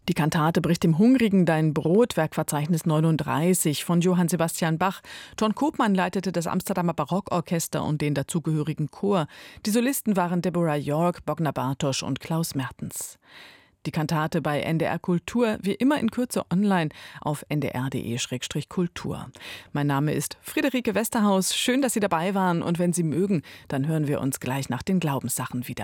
Die Kantate bricht dem Hungrigen dein Brot, Werkverzeichnis 39 von Johann Sebastian Bach. John Koopman leitete das Amsterdamer Barockorchester und den dazugehörigen Chor. Die Solisten waren Deborah York, Bogner Bartosch und Klaus Mertens. Die Kantate bei NDR Kultur, wie immer in Kürze online auf ndr.de/kultur. Mein Name ist Friederike Westerhaus. Schön, dass Sie dabei waren. Und wenn Sie mögen, dann hören wir uns gleich nach den Glaubenssachen wieder.